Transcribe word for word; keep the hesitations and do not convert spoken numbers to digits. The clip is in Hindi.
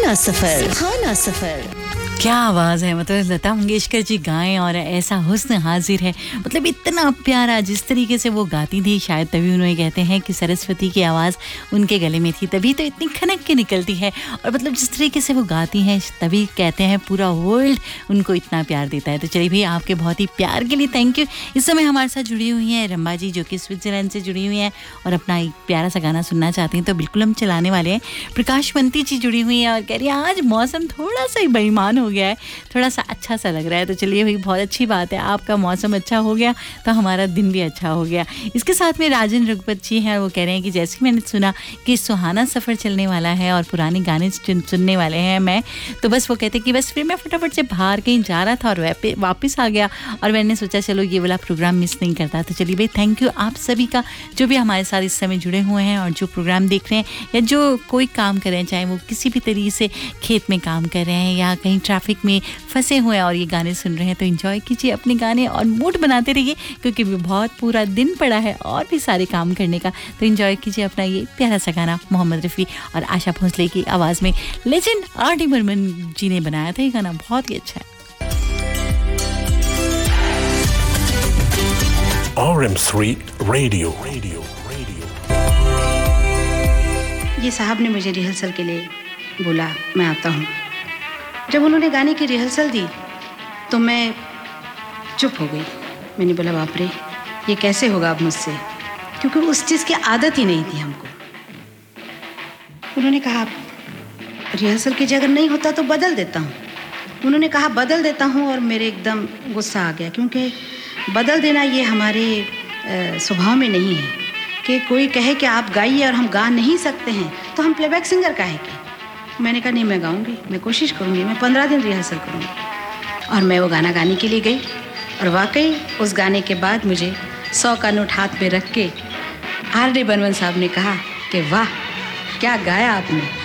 सुहाना सफर, सुहाना सफर। क्या आवाज़ है, मतलब लता मंगेशकर जी गाएं और ऐसा हुस्न हाजिर है, मतलब इतना प्यारा जिस तरीके से वो गाती थी, शायद तभी उन्हें कहते हैं कि सरस्वती की आवाज़ उनके गले में थी, तभी तो इतनी खनक के निकलती है। और मतलब जिस तरीके से वो गाती हैं तभी कहते हैं पूरा वर्ल्ड उनको इतना प्यार देता है। तो चलिए भैया, आपके बहुत ही प्यार के लिए थैंक यू। इस समय हमारे साथ जुड़ी हुई हैं रंबा जी, जो कि स्विट्ज़रलैंड से जुड़ी हुई हैं और अपना एक प्यारा सा गाना सुनना चाहती हैं, तो बिल्कुल हम चलाने वाले हैं। प्रकाशवंती जी जुड़ी हुई हैं और कह रही है आज मौसम थोड़ा सा ही बेईमान हो गया है, थोड़ा सा अच्छा सा लग रहा है। तो चलिए भाई, बहुत अच्छी बात है, आपका मौसम अच्छा हो गया तो हमारा दिन भी अच्छा हो गया। इसके साथ में राजन रघुपत जी हैं और वो कह रहे हैं कि जैसे मैंने सुना कि सुहाना सफ़र चलने वाला है और पुराने गाने सुनने वाले हैं मैं, तो बस वो कहते हैं कि बस फिर मैं फटाफट से बाहर कहीं जा रहा था और वापस आ गया और मैंने सोचा चलो ये वाला प्रोग्राम मिस नहीं करता। तो चलिए भाई, थैंक यू आप सभी का जो भी हमारे साथ इस समय जुड़े हुए हैं और जो प्रोग्राम देख रहे हैं या जो कोई काम कर रहे हैं, चाहे वो किसी भी तरीके से खेत में काम कर रहे हैं या कहीं ट्रैफिक में फंसे हुए हैं और ये गाने सुन रहे हैं, तो एंजॉय कीजिए अपने गाने और मूड बनाते रहिए, क्योंकि भी बहुत पूरा दिन पड़ा है और भी सारे काम करने का। तो एंजॉय कीजिए अपना ये प्यारा सा गाना, मोहम्मद रफ़ी और आशा भोसले की आवाज़ में। लेजेंड आर डी बर्मन जी ने बनाया था ये गाना, बहुत ही अच्छा है। R M three radio radio radio ये साहब ने मुझे रिहर्सल के लिए बोला, मैं आता हूँ। जब उन्होंने गाने की रिहर्सल दी तो मैं चुप हो गई। मैंने बोला बाप रे, ये कैसे होगा अब मुझसे, क्योंकि उस चीज़ की आदत ही नहीं थी हमको। उन्होंने कहा रिहर्सल की जगह नहीं होता तो बदल देता हूँ। उन्होंने कहा बदल देता हूँ और मेरे एकदम गुस्सा आ गया, क्योंकि बदल देना ये हमारे स्वभाव में नहीं है कि कोई कहे कि आप गाइए और हम गा नहीं सकते हैं तो हम प्लेबैक सिंगर काहे के। मैंने कहा नहीं, मैं गाऊंगी, मैं कोशिश करूंगी, मैं पंद्रह दिन रिहर्सल करूंगी। और मैं वो गाना गाने के लिए गई और वाकई उस गाने के बाद मुझे सौ का नोट हाथ में रख के आर डी बर्मन साहब ने कहा कि वाह क्या गाया आपने।